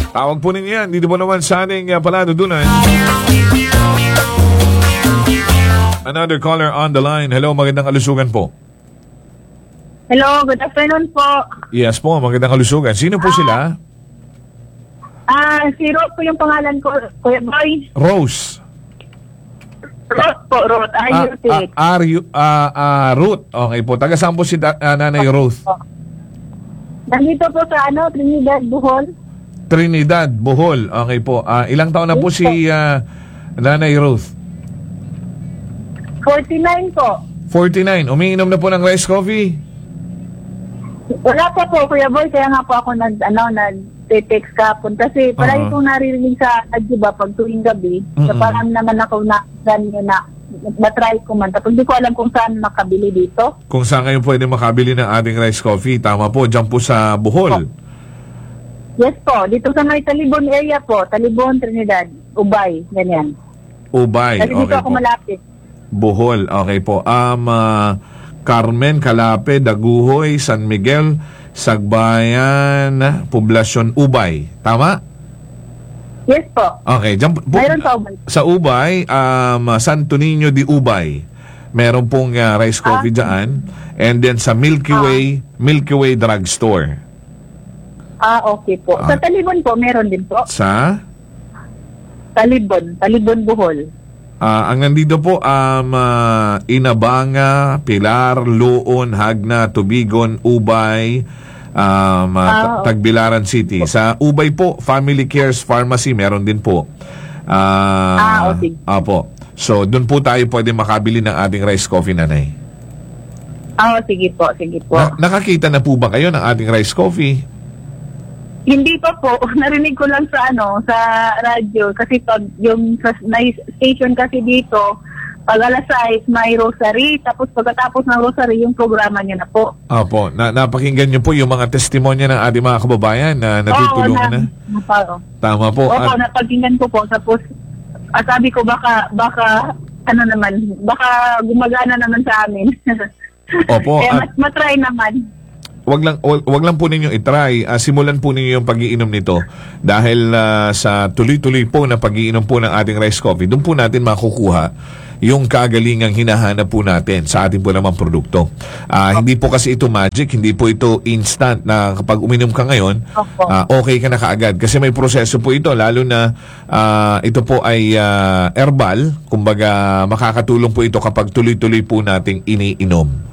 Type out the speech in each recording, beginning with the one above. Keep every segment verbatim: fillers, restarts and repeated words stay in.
Tawag po ninyo yan. Dito po naman sa ating uh, paladudunan. Another caller on the line. Hello, magandang kalusugan po. Hello, good afternoon po. Yes po, magandang kalusugan. Sino po Ah. sila? Ah, si Ruth po yung pangalan ko, Kuya Boy. Rose. Ruth po, Ruth. Are you Ah, ah, are you, ah, ah, Ruth. Okay po. Taga saan po si da- ah, Nanay Ruth? Nandito po sa ano, Trinidad, Bohol. Trinidad, Bohol. Okay po. Ah, ilang taon na po si ah, Nanay Ruth? forty-nine po. forty-nine. Umiinom na po ng rice coffee? Wala pa po, Kuya Boy. Kaya nga po ako nag, ano, nag-text kapon. Kasi palagi Uh-huh. kong naririnig sa radyo ba pag tuwing gabi. So Mm-mm. parang naman ako na, ganyan na, matry ko man. Tapos hindi ko alam kung saan makabili dito. Kung saan kayo pwede makabili ng ating rice coffee. Tama po, dyan po sa Bohol. Yes po, dito sa may Talibon area po. Talibon, Trinidad, Ubay, ganyan. Ubay. Kasi dito Okay ako po. malapit. Bohol. Okay po. Um, ah, Carmen, Calape, Daguhoy, San Miguel, Sagbayan, Poblasyon, Ubay. Tama? Yes po. Okay. Dyan, po, Mayroon sa Ubay. sa Ubay, um, Santo Niño de Ubay. Meron pong ah, rice coffee dyan. And then sa Milky Way, Milky Way Drugstore. Ah, okay po. Ah. Sa Talibon po, meron din po. Sa? Talibon. Talibon, Bohol. Ah, ang nandito po um, ah, Inabanga, Pilar, Luon, Hagna, Tubigon, Ubay, um, ah, Ah, Ta- Tagbilaran City. Sa Ubay po, Family Cares Pharmacy meron din po. Ah, Ah, okay. Apo. So, doon po tayo pwede makabili ng ating rice coffee, nanay. Ah, sige po, sige po. Na- nakakita na po ba kayo ng ating rice coffee? Hindi pa po. Narinig ko lang sa ano, sa radyo. Kasi pag yung sa, may station kasi dito, pag alas sais, may rosary. Tapos pagkatapos ng rosary, yung programa niya na po. Apo. Na napakinggan niyo po yung mga testimonya ng ating mga kababayan na natutulungan na. na. na Tama po. Opo, At- napaginggan ko po. Tapos, ah, sabi ko baka, baka, ano naman, baka gumagana naman sa amin. Opo. Kaya at- mas matry naman. Wag lang wag, wag lang po ninyo i-try. Ah, simulan po ninyo yung pag-iinom nito dahil ah, sa tuloy-tuloy po na pag-iinom po ng ating rice coffee. Doon po natin makukuha yung kagalingang hinahanap po natin sa ating po namang produkto. Ah, hindi po kasi ito magic, hindi po ito instant na kapag uminom ka ngayon, Opo. ah, okay ka na kaagad. Kasi may proseso po ito, lalo na ah, ito po ay ah, herbal. Kumbaga, makakatulong po ito kapag tuloy-tuloy po nating iniinom.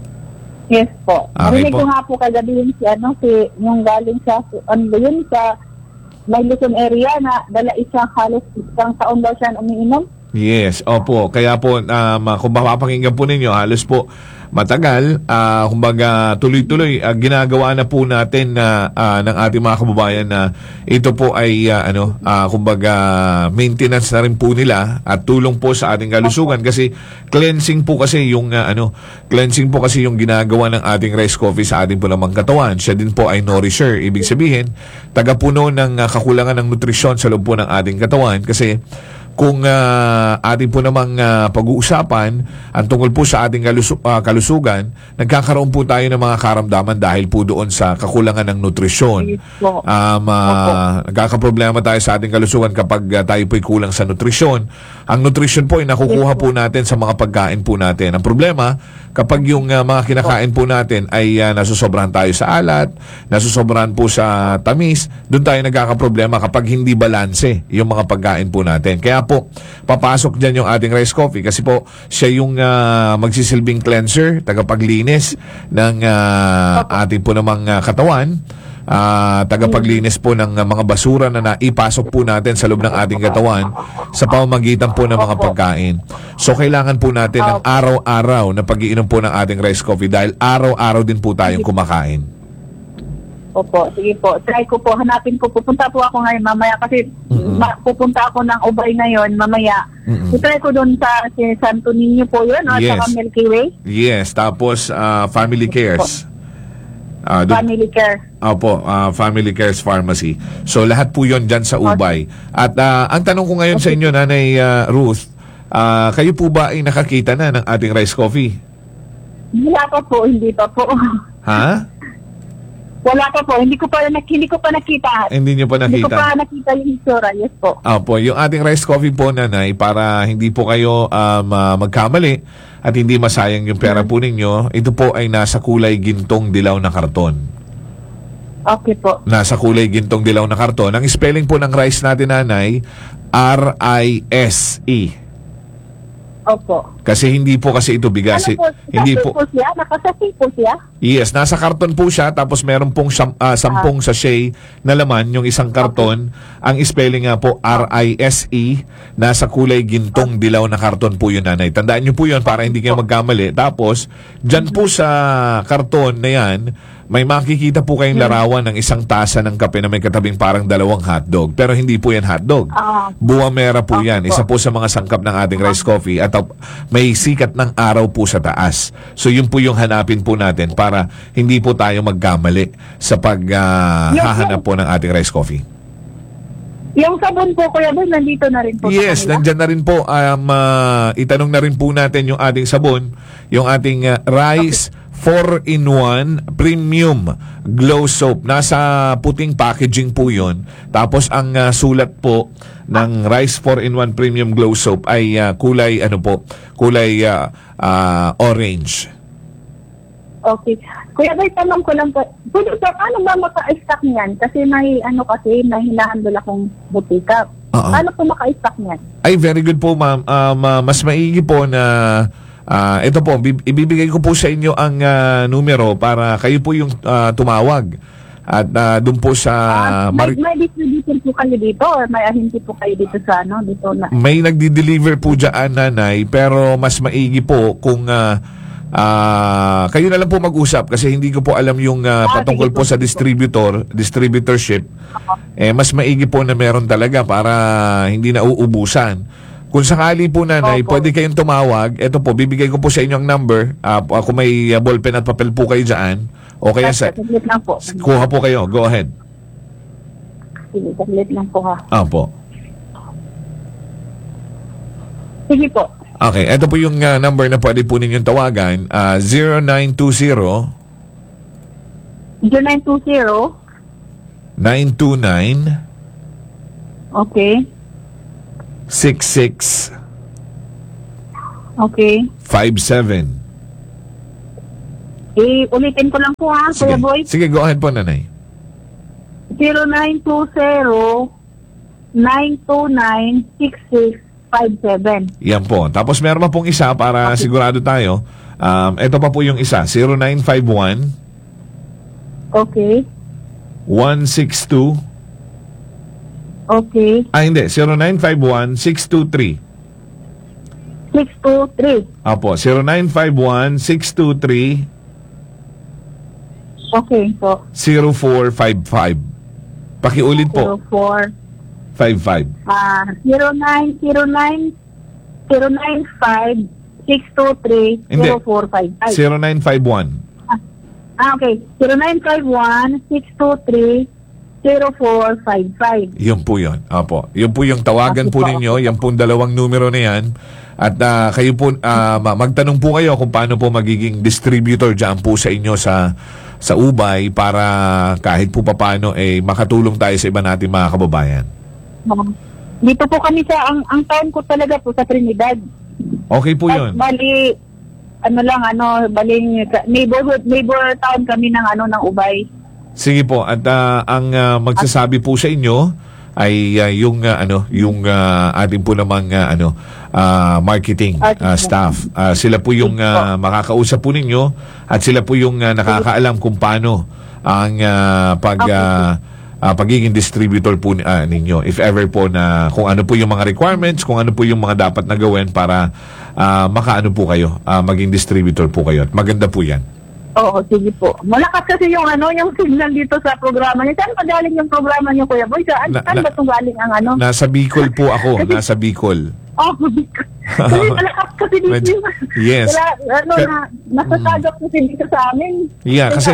Yes po. Okay Narinig po. ko nga po kagabi yung si, ano, si, yung galing sa, ano ba yun, sa may Luzon area na dala isang halos isang taon daw siya umiinom. Yes, opo. Kaya po, um, kung mapapakinggan po ninyo, halos po matagal, ah, kumbaga tuloy-tuloy, ah, ginagawa na po natin na ah, ng ating mga kababayan na ito po ay ah, ano, ah, kumbaga maintenance na rin po nila at tulong po sa ating kalusugan kasi cleansing po kasi yung ah, ano, cleansing po kasi yung ginagawa ng ating rice coffee sa ating po namang katawan. Siya din po ay nourisher, ibig sabihin, tagapuno ng ah, kakulangan ng nutrisyon sa loob po ng ating katawan kasi kung uh, ating po namang uh, pag-uusapan ang tungkol po sa ating kalus- uh, kalusugan, nagkakaroon po tayo ng mga karamdaman dahil po doon sa kakulangan ng nutrisyon. Yes po. Um, uh, nagkakaproblema tayo sa ating kalusugan kapag uh, tayo po'y kulang sa nutrisyon. Ang nutrisyon po ay nakukuha Yes po. po natin sa mga pagkain po natin. Ang problema, kapag yung uh, mga kinakain po natin ay uh, nasusobrahan tayo sa alat, nasusobrahan po sa tamis, doon tayo nagkakaproblema kapag hindi balanse yung mga pagkain po natin. Kaya po, papasok dyan yung ating rice coffee kasi po siya yung uh, magsisilbing cleanser, tagapaglinis ng uh, ating po namang uh, katawan, uh, tagapaglinis po ng uh, mga basura na naipasok po natin sa loob ng ating katawan sa pamamagitan po ng mga pagkain. So, kailangan po natin ng araw-araw na pag-iinom po ng ating rice coffee dahil araw-araw din po tayong kumakain. Opo, sige po. Try ko po, hanapin ko. Pupunta po ako ngayon mamaya kasi Mm-mm. ma- pupunta ako ng Ubay ngayon mamaya. Mm-mm. I-try ko doon sa si Santo Niño po yun, o Yes. sa Milky Way. Yes, tapos uh, Family Cares. Ah, doon- Family Care. Opo, ah, Family Cares Pharmacy. So lahat po 'yon diyan sa Ubay. At ah, ang tanong ko ngayon sa inyo, Nanay ah, Ruth, ah, kayo po ba ay nakakita na ng ating rice coffee? Wala pa po, hindi pa po. Ha? Wala pa po. Hindi ko pa, nak- hindi ko pa nakita. Hindi nyo pa Hindi ko nakita? pa nakita yung itsura. Yes po. Opo, yung ating rice coffee po, nanay, para hindi po kayo um, ah, magkamali at hindi masayang yung pera po ninyo, ito po ay nasa kulay gintong dilaw na karton. Okay po. Nasa kulay gintong dilaw na karton. Ang spelling po ng rice natin, nanay, R I S E. Opo. Kasi hindi po kasi ito bigas. Ano po? Hindi Nakasapi po. po siya? Nakasapi po siya? Yes, nasa karton po siya, tapos meron pong sam, ah, sampung sachet na laman, yung isang karton. Ang spelling nga po, R I S E, nasa kulay gintong dilaw na karton po yun, nanay. Tandaan nyo po yun para hindi kayo magkamali. Tapos, dyan po sa karton na yan, may makikita po kayong larawan ng isang tasa ng kape na may katabing parang dalawang hotdog. Pero hindi po yan hotdog. Ah. Buwamera po yan. Opo. Isa po sa mga sangkap ng ating rice coffee at uh, may sikat ng araw po sa taas. So yun po yung hanapin po natin para hindi po tayo magkamali sa paghahanap po ng ating rice coffee. Yung sabon po, Kuya Boy, nandito na rin po. sa Yes, kanila? nandyan na rin po. Um, ah, itanong na rin po natin yung ating sabon, yung ating ah, rice four in one premium glow soap. Nasa puting packaging po yun. Tapos ang ah, sulat po ng rice four in one premium glow soap ay ah, kulay ano po, kulay ah, ah, orange. Okay. Kuya Boy, tanong ko lang po. Pwede sa paano ba maka-stock niyan? Kasi may ano kasi, may hinahandol akong butika. Oo. Paano po maka-stock niyan? Ay, very good po, ma'am. Um, ah, mas maigi po na ah, ito po, bib- ibibigay ko po sa inyo ang ah, numero para kayo po yung ah, tumawag. At uh, doon po sa... Ah, Mar- may, may distribution po kayo dito or may ahinti po kayo dito sa ano? Dito na. may nagdi-deliver po dyan, nanay, pero mas maigi po kung ah, ah, kayo na lang po mag-usap kasi hindi ko po alam yung ah, Ah, patungkol sige po po, sa sige po. distributor, distributorship. Eh, mas maigi po na meron talaga para hindi na uubusan. Kung sakali po, nanay, Opo. pwede kayong tumawag. Ito po, bibigay ko po sa inyo ang number. Ah, kung may ah, ballpen at papel po kayo dyan, o kaya sa... Saglit lang po. Kuha po kayo. Go ahead. Sige, saglit lang po ha. Opo. Sige po. Okay, ito po yung ah, number na pwede po ninyong tawagan. Ah, zero nine two zero, zero nine two zero. nine two nine, Okay. six six Okay. five seven. Eh, ulitin ko lang po ha, Kuya Boy. Sige, go ahead po, nanay. zero nine two zero, nine two nine, six six five seven. Yan po. Tapos meron pa pong isa para sigurado tayo. Um, ito pa po yung isa. zero nine five one, Okay. one six two. Okay. Ah, hindi. zero nine five one, six two three. six two three. Apo, zero nine five one, six two three, Okay po. zero four five five. Pakiulit po. zero four. five five. Ah, zero nine zero nine zero nine five six two three Hindi. zero four five five. zero nine five one. Ah, okay. zero nine five one six two three zero four five five. Yun po yun. Apo. Yun po yung tawagan po ninyo. Yan po dalawang numero na yan. At ah, kayo po, ah, ma- magtanong po kayo kung paano po magiging distributor dyan po sa inyo sa sa Ubay para kahit po paano eh makatulong tayo sa iba natin mga kababayan. Um, Dito po kami sa, ang, ang town ko talaga po sa Trinidad. Okay po At yun. bali, ano lang, ano, bali, neighborhood, neighbor town kami ng, ano, ng Ubay. Sige po. At ah, ang ah, magsasabi po sa inyo ay ah, yung ah, ano, yung ah, ating po namang ah, ano, ah, marketing ah, staff. Ah, sila po yung ah, makakausap po ninyo at sila po yung ah, nakakaalam kung paano ang ah, pag ah, ah, pagiging distributor po ah, ninyo. If ever po na kung ano po yung mga requirements, kung ano po yung mga dapat na gawin para ah, makaano po kayo, ah, maging distributor po kayo. At maganda po 'yan. Oo, sige po. Malakas kasi yung ano, yung signal dito sa programa niyo. Saan pa galing yung programa niyo, Kuya Boy? Saan, Na- saan na- ba itong galing ang ano? Nasa Bicol po ako, nasa Bicol. Oh, kasi malakas kasi dito Medyo- yung... yes. Kaya, ano, Ka- na, nasasagap kasi dito sa amin. Yeah, Kaya- kasi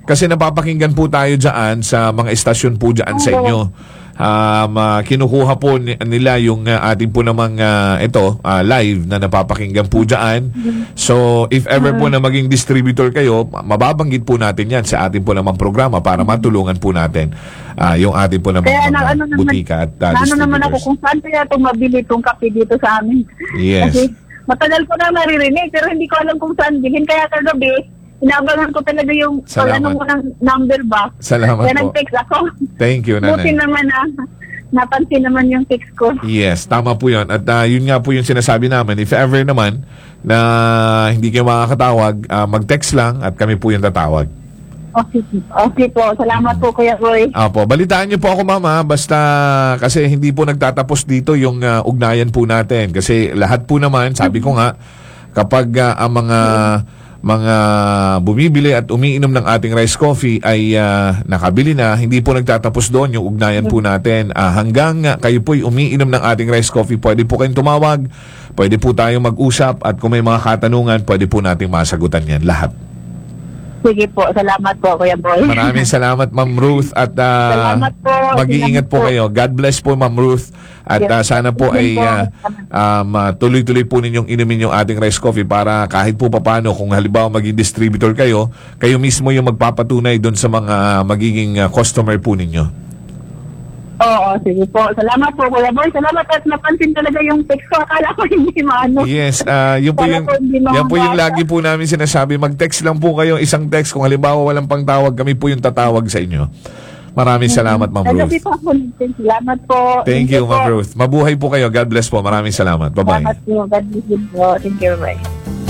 kasi napapakinggan po tayo dyan sa mga estasyon po dyan sa inyo. Um, uh, kinukuha po ni- nila yung uh, ating po namang uh, ito, uh, live na napapakinggan po dyan. So, if ever po na maging distributor kayo, mababanggit po natin yan sa ating po namang programa para matulungan po natin uh, yung ating po namang Kaya na, mga ano naman, butika at uh, ano naman ako distributors. kung saan kaya itong mabili itong kape dito sa amin. Yes. Kasi matagal ko na naririnig pero hindi ko alam kung saan bilhin. Kaya kagabi, inabangan ko talaga yung Salamat. ano mo ng number ba. Salamat Kaya po. nag-text ako. Thank you, Buti Nanay. naman na napansin naman yung text ko. Yes, tama po yun. At uh, yun nga po yung sinasabi namin. If ever naman na hindi kayo makakatawag, uh, mag-text lang at kami po yung tatawag. Okay, okay po. Salamat po, Kuya Roy. Apo, balitaan niyo po ako, Mama, basta kasi hindi po nagtatapos dito yung uh, ugnayan po natin. Kasi lahat po naman, sabi ko nga, kapag uh, ang mga mga bumibili at umiinom ng ating rice coffee ay uh, nakabili na, hindi po nagtatapos doon yung ugnayan po natin. Uh, hanggang uh, kayo po'y umiinom ng ating rice coffee, pwede po kayong tumawag, pwede po tayong mag-usap at kung may mga katanungan, pwede po nating masagutan yan lahat. Sige po. Salamat po, Kuya Boy. Maraming salamat, Ma'am Ruth, at uh, Salamat po. mag-iingat po Salamat po. kayo. God bless po, Ma'am Ruth, at uh, sana po ay uh, um, uh, tuloy-tuloy po ninyong inumin yung ating rice coffee para kahit po papano kung halimbawa maging distributor kayo, kayo mismo yung magpapatunay doon sa mga magiging uh, customer po ninyo. Oo, sige po. Salamat po, Kuya Boy. Salamat at napansin talaga yung text ko. Akala ko hindi maano. Yes, uh, yun po yung, Kala ko hindi yan po yung makabasa. lagi po namin sinasabi. Mag-text lang po kayo, isang text. Kung halimbawa walang pangtawag, kami po yung tatawag sa inyo. Maraming salamat, Ma'am Ruth. Nagabi pa ako. Salamat po. Thank you, Ma'am po. Ruth. Mabuhay po kayo. God bless po. Maraming salamat. Bye-bye. Salamat po. God bless you po. Thank you, bye.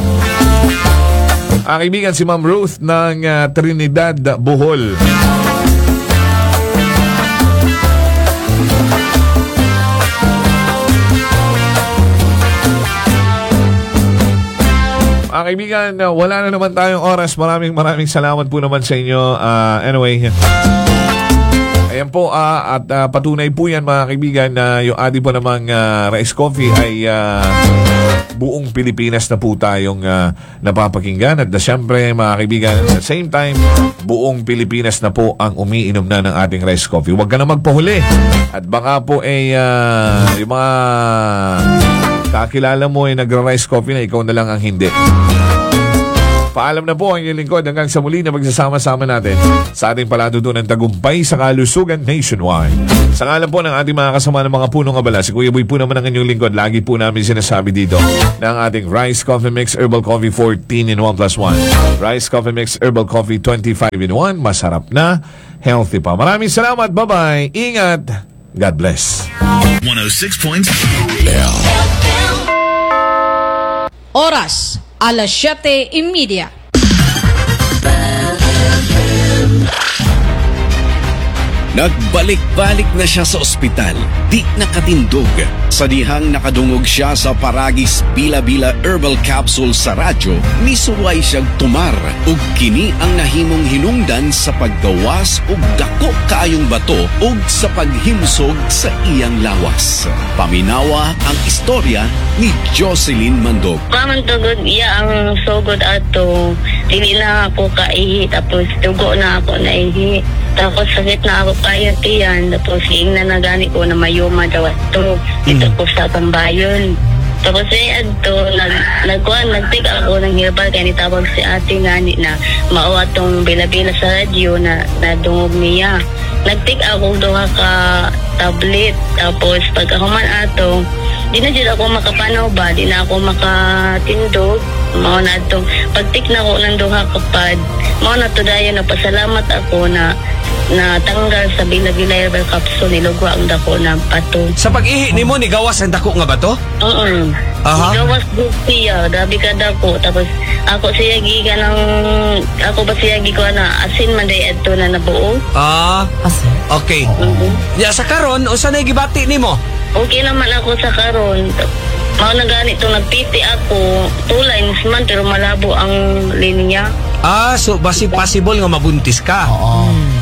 Ang kaibigan si Ma'am Ruth ng uh, Trinidad, Bohol. Ang kaibigan, uh, wala na naman tayong oras. Maraming maraming salamat po naman sa inyo. Uh, anyway, ayan po, uh, at uh, patunay po yan mga kaibigan na yung ating po namang uh, rice coffee ay uh, buong Pilipinas na po tayong uh, napapakinggan. At uh, syempre mga kaibigan, at the same time, buong Pilipinas na po ang umiinom na ng ating rice coffee. Huwag ka na magpahuli. At baka po ay uh, yung mga kakilala mo ay nagra-rice coffee na ikaw na lang ang hindi. Paalam na po ang inyong lingkod hanggang sa muli na magsasama-sama natin sa ating palatuntunan tagumpay sa kalusugan nationwide. Sa ngalan po ng ating mga kasama ng mga punong abala, si Kuya Boy po naman ang inyong lingkod. Lagi po namin sinasabi dito na ang ating Rice Coffee Mix Herbal Coffee fourteen in one plus one. Rice Coffee Mix Herbal Coffee twenty-five in one. Masarap na, healthy pa. Maraming salamat. Bye-bye. Ingat. God bless. one oh six point Oras, alas siyete y media. Nagbalik-balik na siya sa ospital, di nakatindog. Sa dihang nakadungog siya sa Paragis Bila-Bila Herbal Capsule sa radyo, misuway siyang tumar ug kini ang nahimong hinungdan sa paggawas ug dako kaayong bato ug sa paghimsog sa iyang lawas. Paminawa ang istorya ni Jocelyn Mandog. Kaman tugod iya ang sugod ato. Dili na ako kaihi tapos dugo na ako naihi. Tapos sakit na ako kaya tiyan. Tapos ing na nagani ko na mayuma daw ato. Dito ko sa Tambayon. Tapos ay adto nag nagkuan nagtik ako ng herbal kaya nitawag si ate ngani na mao atong bila-bila sa radyo na nadungog niya. Nagtik ako duha ka tablet. Tapos pagkahuman ato di na dyan ako makapanaw ba, di na ako makatindog. Mao na itong pagtik na ko ng duha kapad. Mao na to dayon na pasalamat ako na na tanggal sa Bila-Bila Herbal Capsule nilugwa ang dako na pato. Sa pag-ihi nimo ni gawas ang dako nga bato? Oo. Aha. Gawas good siya, dabi ka dako. Tapos ako siya giga ng, ako ba siya giga na asin man day adto na nabuo. Ah, okay. Mhm. Ya sa karon usa na gibati nimo? Okay naman ako sa karon. Mao na ganito nagpiti ako, two lines man pero malabo ang linya. Ah, so basi possible nga mabuntis ka. Oo.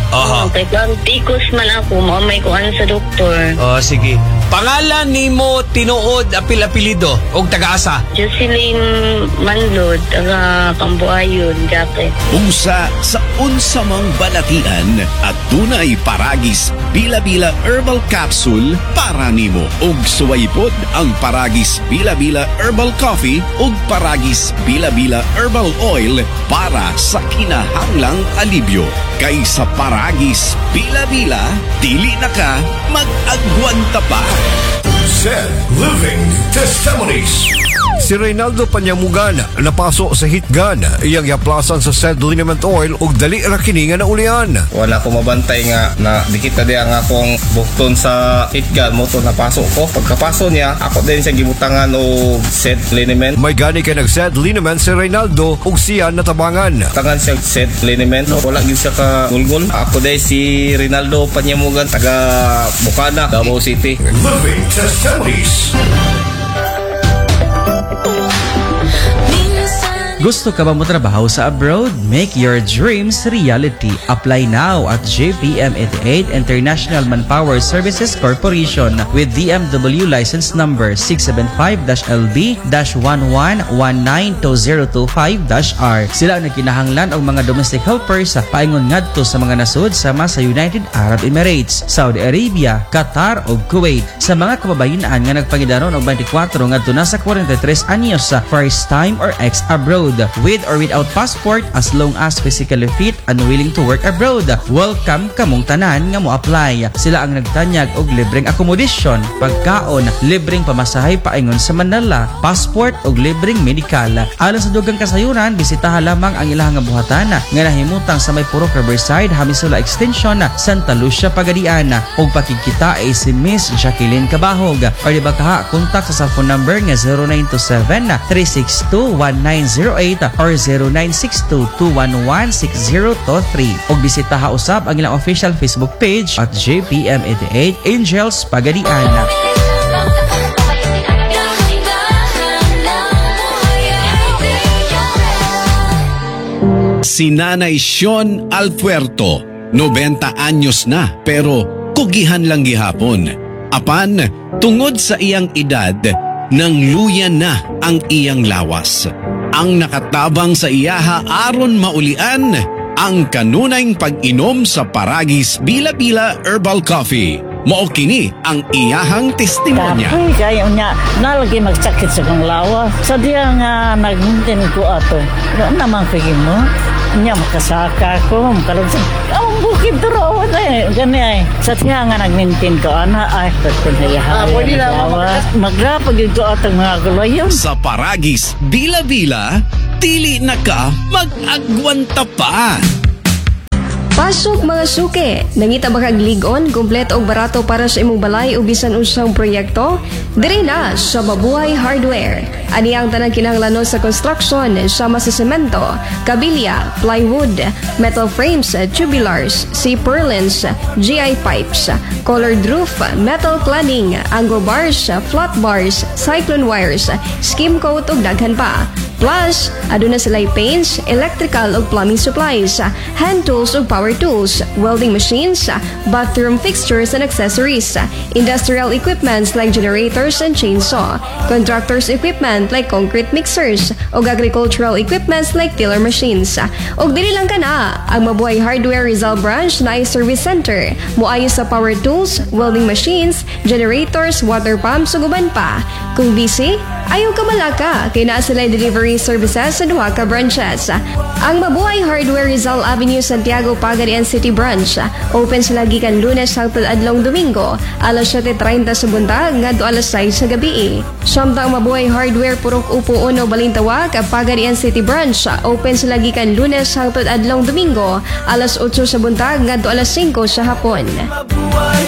Aha. Kay kung tikos man ako, maumay ko ano sa doktor. Oh, sige. Pangalan nimo tinuod apil-apilido og taga-asa? Jocelyn Manlod, taga Cambuayon, Jape. Usa sa unsa mang balatian at dunay Paragis Bila-Bila Herbal Capsule para nimo. Ug suwaypod ang Paragis Bila-Bila Herbal Coffee ug Paragis Bila-Bila Herbal Oil para sa kinahanglang alibyo. Kay sa Paragis Bila-Bila, dili na ka mag-agwanta pa. Said Living Testimonies. Si Reynaldo Panyamugan napaso sa hitgan iyang yaplasan sa said liniment oil ug dali ra kini nga naulian. Wala ko mabantay nga na dikita di ang akong bukton sa hitgan mo to napasok ko. Pagkapaso niya, ako din siya gibutangan o set liniment. May gani kay nag said liniment si Reynaldo ug siya natabangan. Tangan siya set liniment. Wala gid siya ka gulgol. Ako din si Reynaldo Panyamugan, taga Bukana, Davao City. Living Testimonies. Gusto ka ba mo trabaho sa abroad? Make your dreams reality. Apply now at J P M eighty-eight International Manpower Services Corporation with D M W license number six seven five L B one one one nine two zero two five R. Sila ang nagkinahanglan og mga domestic helpers sa paingon ngadto sa mga nasud sama sa United Arab Emirates, Saudi Arabia, Qatar ug Kuwait. Sa mga kababayan nga nagpangidaron og twenty-four ngadto na sa forty-three anyos sa first time or ex abroad with or without passport as long as physically fit and willing to work abroad. Welcome kamong tanan nga mo apply. Sila ang nagtanyag og libreng accommodation, pagkaon, libreng pamasahe paingon sa Manila, passport ug libreng medical. Alang sa dugang kasayuran, bisitaha lamang ang ilahang buhatan nga nahimutang sa may Purok Riverside, Hamisula Extension, Santa Lucia, Pagadian. Ug pakikita ay si Miss Jacqueline Cabahog. Or di ba kaha, kontak sa cellphone number nga zero nine two seven three six two one nine zero eight or zero nine six two two one one six zero two three. Og bisitaha usab ang ilang official Facebook page at J P M eighty-eight Angels Pagadian. Si Nanay Sean Alpuerto, ninety anyos na pero kugihan lang gihapon. Apan, tungod sa iyang edad, nang luya na ang iyang lawas. Ang nakatabang sa iyaha aron maulian ang kanunayng pag-inom sa Paragis Bila-Bila Herbal Coffee. Mao kini ang iyahang testimonya. Kapoy kayo niya, nalagi magsakit sa kong lawas. Sa diya nga nagmintin ko ato. Ano naman pagin mo? Niya makasaka ko, makalagsan. Ang bukid durawan eh. Gani ay. Sa diya nga nagmintin ko, ana ay, pagkun na yahay. Magrapagin ko atong mga gulayon. Sa Paragis Bila-Bila, dili na ka mag-agwanta pa. Pasok mga suke, nangita ba kag ligon, kumpleto og barato para sa imong balay o bisan unsang proyekto? Diri na sa Mabuhay Hardware. Ani ang tanang kinahanglanon sa construction sama sa semento, kabilya, plywood, metal frames, tubulars, C-purlins, G I pipes, colored roof, metal cladding, angle bars, flat bars, cyclone wires, skim coat ug daghan pa. Plus, aduna sila'y paints, electrical ug plumbing supplies, hand tools ug power tools, welding machines, bathroom fixtures and accessories, industrial equipments like generators and chainsaw, contractors equipment like concrete mixers, ug agricultural equipments like tiller machines. Ug dili lang kana, ang Mabuhay Hardware Rizal Branch na ay service center, moayo sa power tools, welding machines, generators, water pumps ug uban pa. Kung busy, ayaw ka malaka, kay naa sila'y delivery services sa duha ka branches. Ang Mabuhay Hardware Rizal Avenue, Santiago, Pagadian City Branch. Open sila gikan Lunes hangtod adlong Domingo, alas seven thirty sa buntag ngadto alas sais sa gabi. Samtang Mabuhay Hardware Purok Upo Uno, Balintawak, Pagadian City Branch. Open sila gikan Lunes hangtod adlong Domingo, alas eight sa buntag ngadto alas five sa hapon. Mabuhay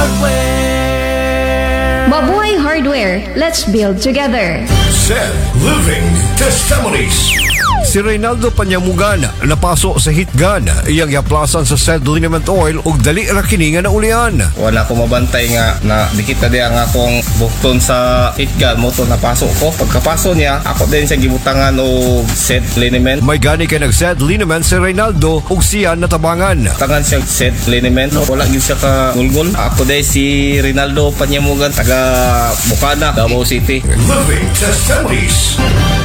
Hardware. Mabuhay Hardware. Let's build together. Said Living Testimonies. Si Reynaldo Panyamugana napaso sa hitgan iyang yaplasan sa said liniment oil ug dali ra kini nga naulian. Wala ko mabantay nga na dikita diya nga akong bukton sa hitgan mo to napasok ko. Pagkapaso niya, ako din siya gibutangan og set liniment. May gani kay nag-said liniment si Reynaldo ug siya natabangan. Tangan siya set liniment. Wala gid siya ka gulgol. Ako din si Reynaldo Panyamugan, taga Bukana, Davao City. Living testimonies.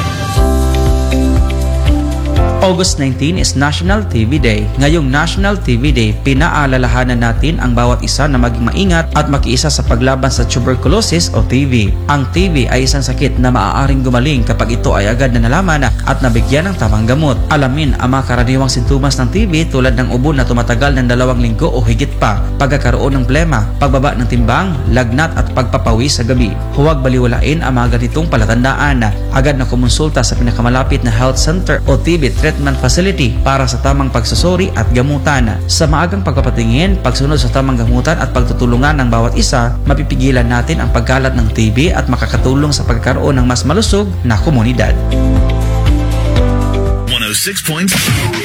August nineteenth is National T V Day. Ngayong National T V Day, pinaalalahanan natin ang bawat isa na maging maingat at makiisa sa paglaban sa tuberculosis o T V. Ang T V ay isang sakit na maaaring gumaling kapag ito ay agad na nalaman at nabigyan ng tamang gamot. Alamin ang mga karaniwang sintomas ng T V tulad ng ubo na tumatagal ng dalawang linggo o higit pa, pagkakaroon ng plema, pagbaba ng timbang, lagnat at pagpapawi sa gabi. Huwag baliwalain ang mga ganitong palatandaan. Agad na kumonsulta sa pinakamalapit na health center o T V treatment facility para sa tamang pagsusuri at gamutan. Sa maagang pagpapatingin, pagsunod sa tamang gamutan at pagtutulungan ng bawat isa, mapipigilan natin ang pagkalat ng T V at makakatulong sa pagkaroon ng mas malusog na komunidad. one oh six point